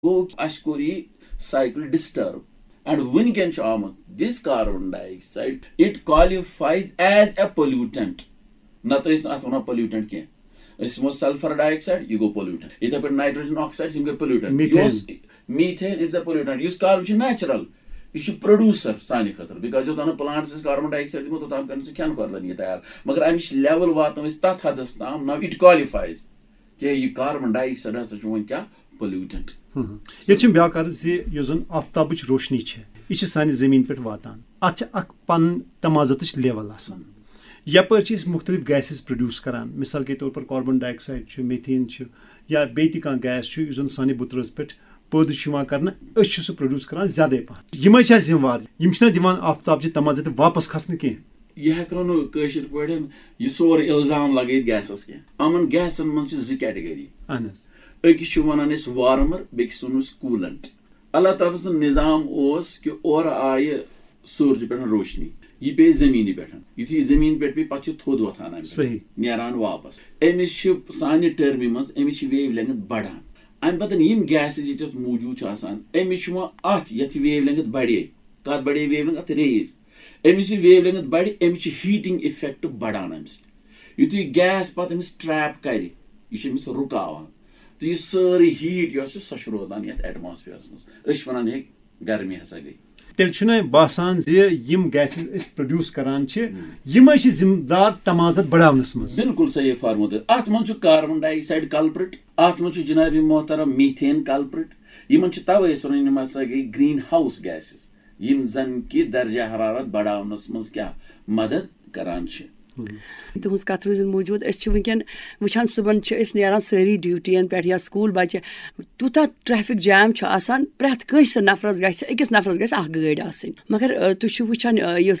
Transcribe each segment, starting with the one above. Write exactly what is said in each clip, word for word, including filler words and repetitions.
Go Ashkuri cycle disturb. And when can shaman, this carbon dioxide, it qualifies as a pollutant. Not is not a pollutant. Ke. It's more sulfur dioxide, you go pollutant. It happen nitrogen oxide, you go pollutant. Methane. Use, methane is a pollutant. Use carbon, which is natural. You should producer sani khatar because जो ताना plants is carbon dioxide दिमो तो ताम करने से क्या न कर लेनी तैयार मगर अमिश level वातम इस तात हदस ताम now it qualifies कि ये carbon dioxide है सचुवन क्या pollutant. ये चीज़ ब्याह कर ज़े यो जन आफ्ताबच रोशनी छे इस सानी ज़मीन पे वातान अच्छा अक पन तमाज़तच लेवल आसान यपर चीज़ मुख्तलिफ गैसेस प्रोड्यूस करान मिसाल के तौर पर कार्बन डाइऑक्साइड छे मीथेन छे या बेति का गैस छे यो जन सानी बुतरस पे पौध शुमा करना अश सु प्रोड्यूस करान ज़्यादा पह यम छ जिम्मेवार यम छ दिवान आफ्ताब तमाज़त वापस खसन के यह हेको कशिर पड़न ये सोर इल्जाम लगे गैसस के अमन गैसन मन छ ज कैटेगरी अहन अकिस वन वार्मर बेकिस वन कूलेंट अल्लाह ताला सुन निजाम ओस कि और आय सूरज पे रोशनी यह पे जमीन पे यु जमीन पे पे पत थोद वथान सही नेरान वापस अमिस सानि टर्मि मज अमिस वेव लेंथ बढ़ान अम पत यम गैसेस ये मौजूद अमिस अत ये वेव लेंथ बढ़े कत बढ़े वेव लेंथ अत रेज अमिस वेव लेंथ बढ़ अमिस हीटिंग इफेक्ट बढ़ान अमिस यु गैस पत अमिस ट्रैप कर यह रुकावान तो यह सारी हीट सह रोजान ये एटमॉस्फेयरस मज वन हे गर्मी हसा गई तेल बासान जे यम गैसेस प्रोड्यूस करान यम जिम्मेदार तमाज़त बढ़ावनस मज बिल्कुल सही फार्मोद अत मन कार्बन डाइऑक्साइड कल्प्रिट अत मन जनाब मोहतरम मीथेन कल्प्रिट यमन तवे वन यम हसा गई ग्रीन हाउस गैसेस यम जन कि दर्जा हरारत बढ़ावनस मज क्या मदद करान तुहस कथ रोजन मौजूद वनकन वुचान सुबह नान सारी ड्यूटियन पे या स्कूल बच्चे तूता ट्रैफिक जैम आसान प्रेथ कंस नफरस गस अकिस नफरस गस अख गाड़ी आसनी मगर तुह वुचान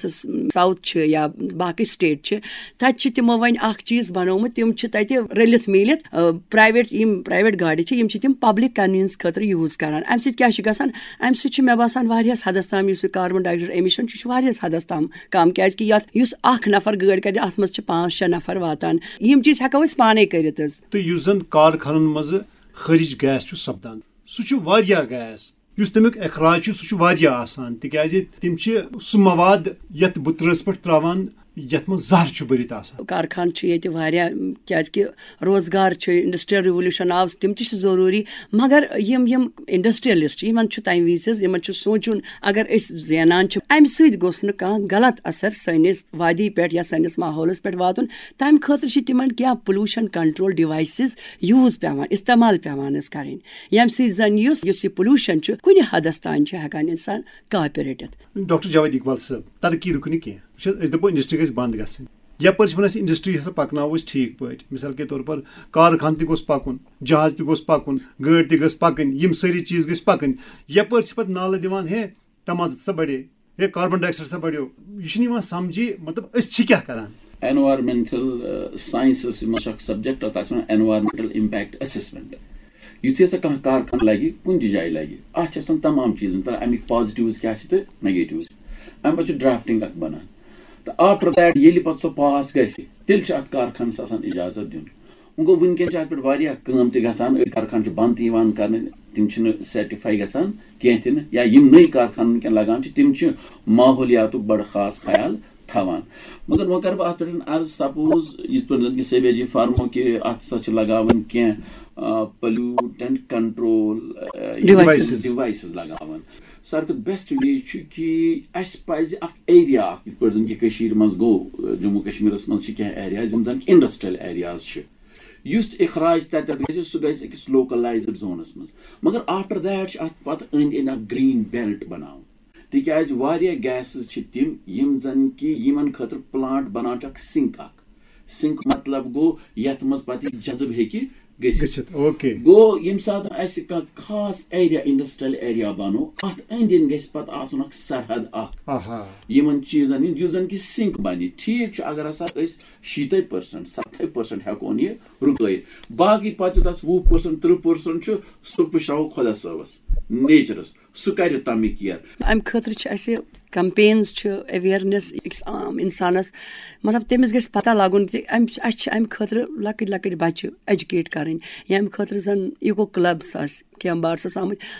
साउथ या बाकी स्टेट तत तिमो वन अख चीज बनोमुत तिम तत रलित मिलित प्राइवेट यम प्राइवेट गाड़ी यम तिम पब्लिक कन्वीनियंस खतर यूज करान अम सत क्या गसान अम सत मे बासान वारियास हदस ताम युस कार्बन डाइऑक्साइड एमिशन वारियास हदस ताम कम क्या युस अख नफर गाड़ी कर अत मज पांच शे नफर वातान यम चीज हेको अस पाने करित तो युस जन कारखानन मज खरिज गैस छु सपदान सु छु वारिया गैस युस तमिक अखराज छु सु छु वारिया आसान तिकाजे तिम छि सु मवाद यत बुतरस पर त्रावान यत मज जहर छु बरित आसान कारखान छु येते वारिया क्या कि रोजगार छु इंडस्ट्रियल रिवोल्यूशन आव तिम छि जरूरी मगर यम यम इंडस्ट्रियलिस्ट यमन छु तम विज यमन छु सोचुन अगर इस ज़ेनान छु अम सद गोस न का गलत असर सनिस वादी पेट या सनिस माहौलस पेट वातुन तम खतर छि तिमन क्या पोल्यूशन कंट्रोल डिवाइसेस यूज पेवान इस्तेमाल पेवान करें यम सद जन युस युस पोल्यूशन छु कुनि हदस तान छु हकान इंसान कापी रटित डॉक्टर जावेद इकबाल साहब तरक्की रुकनी के दपो इंडस्ट्री गई बंद गई यपर वन इंडस्ट्री हसा पकनो ठीक पे मिसाल के तौर पर कारखान तक पकुन जहाज तक पकुन गाड़ी तक पकन यम सारी चीज गई पकन यपर पे नाल दिवान हे तमाज़त सा बढ़े हे कार्बन डाइऑक्साइड सा बढ़ो यह समझी मतलब अस क्या करान एनवायरमेंटल साइंसेस सब्जेक्ट तक एनवायरमेंटल इम्पैक्ट असेसमेंट युथी हसा कह कारखान लगे कुन जाए लगे अत तमाम चीजन तर अमिक पॉजिटिव्स क्या नेगेटिव्स अम पे ड्राफ्टिंग अख बनान तो आफ्टर दैट ये पे सो पास गि तेल अत कारखानस इजाजत दिन वो गो वनकन अत पे कम तन कारखान बंद कर तिम सर्टिफाई गसान कह या यम नई कारखान वनकन लगान तिम माहौलियात बड़ खास ख्याल थवान मगर वो कर अत पे अर्ज सपोज ये सबिया जी फार्मो कि अत सा लगावन कह पोल्यूटेंट कंट्रोल डिवाइसेस लगावन सारे बेस्ट वे कि अस पज एरिया कि मज गो जम्मू कश्मीर मज एरिया जम जन इंडस्ट्रियल एरियाज युस इखराज तत सह गस लोकलाइज्ड जोनस मज मगर आफ्टर दैट अत पत अंद अंद ग्रीन बेल्ट बनाव तिकाज वारिया गैसेस तिम यम जन कि यमन खतर प्लांट बनान सिंक अख सिंक मतलब गो यत मज पत जज्ब हेकि ओके गो यम सात खास एरिया इंडस्ट्रियल एरिया बनो अत अंद अंद गस पत आसन अख सरहद अख यमन चीजन जन कि सिंक बन ठीक अगर हसा शीत परसेंट सत्त परसेंट हेकोन यह रुक बाकी पत वह परसेंट त्रुह परसेंट सह पुशराव खुदा सबस नेचरस सह कर तम केयर अमि खतर छ असे कैंपेन्स छ अवेयरनेस अकिस आम इंसानस मतलब तमिस गस पता लागुन अम अमि खतर लकट लकट बच्चे एजुकेट करें या अमि खतर जन इको क्लब्स आस कैम बार्सस आम